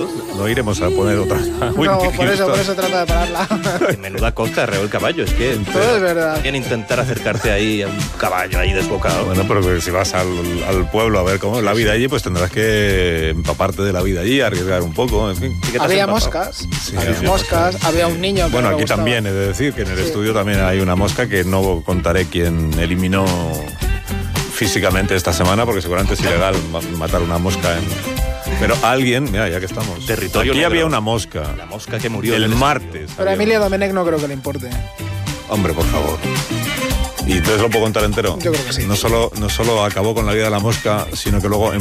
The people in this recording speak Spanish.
no iremos a poner otra. No, por eso trata de pararla. Menuda costa arreó el caballo, es que Todo es verdad. también intentar acercarte ahí a un caballo ahí desbocado. Bueno, pero que si vas al pueblo a ver cómo es la vida allí, pues tendrás que empaparte de la vida allí, arriesgar un poco, en fin. ¿Y qué te has Había empapado? moscas, Sí, había había moscas, había un niño que Bueno, no le aquí gustaba. también he de decir que en el estudio también hay una mosca que no contaré quién eliminó físicamente esta semana, porque seguramente es ilegal matar una mosca Pero alguien, mira, ya que estamos... Territorio Aquí negro. había una mosca. La mosca que murió El en martes. Pero a había Emilia Domenech no creo que le importe. Hombre, por favor. ¿Y entonces lo puedo contar entero? Yo creo que sí. No solo acabó con la vida de la mosca, sino que luego